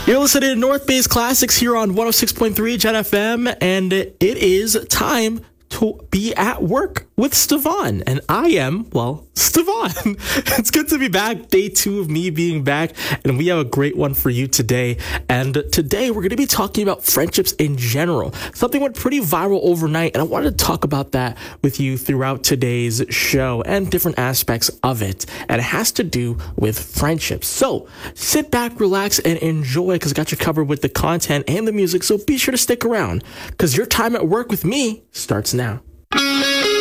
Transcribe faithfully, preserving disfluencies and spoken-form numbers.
You're listening to North Base Classics here on one oh six point three Gen F M, and it is time to be at work with Stefan. And I am, well, Stefan. It's good to be back. Day two of me being back, and we have a great one for you today. And today we're going to be talking about friendships in general. Something went pretty viral overnight, and I wanted to talk about that with you throughout today's show and different aspects of it. And it has to do with friendships. So sit back, relax, and enjoy, because I got you covered with the content and the music. So be sure to stick around, because your time at work with me starts now.